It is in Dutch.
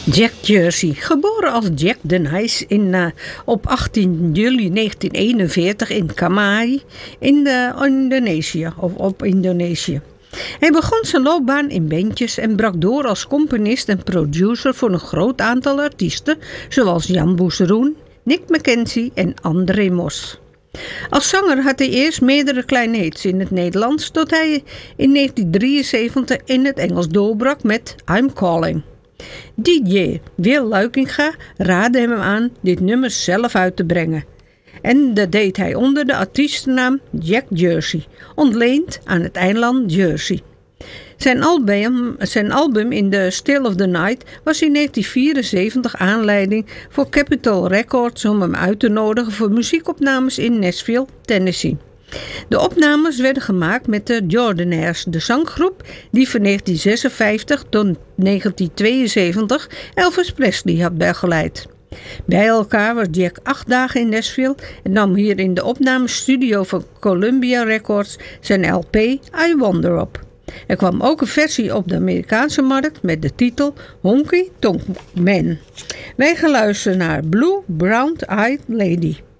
Jack Jersey, geboren als Jack the Nice op 18 juli 1941 in Kamai in Indonesië. Hij begon zijn loopbaan in bandjes en brak door als componist en producer voor een groot aantal artiesten, zoals Jan Boezeroen, Nick McKenzie en André Mos. Als zanger had hij eerst meerdere kleine hits in het Nederlands, tot hij in 1973 in het Engels doorbrak met I'm Calling. DJ Wil Luikinga raadde hem aan dit nummer zelf uit te brengen. En dat deed hij onder de artiestennaam Jack Jersey, ontleend aan het eiland Jersey. Zijn album In the Still of the Night was in 1974 aanleiding voor Capitol Records om hem uit te nodigen voor muziekopnames in Nashville, Tennessee. De opnames werden gemaakt met de Jordanaires, de zanggroep die van 1956 tot 1972 Elvis Presley had begeleid. Bij elkaar was Jack 8 dagen in Nashville en nam hier in de opnamestudio van Columbia Records zijn LP I Wonder op. Er kwam ook een versie op de Amerikaanse markt met de titel Honky Tonk Man. Wij gaan luisteren naar Blue Brown Eyed Lady.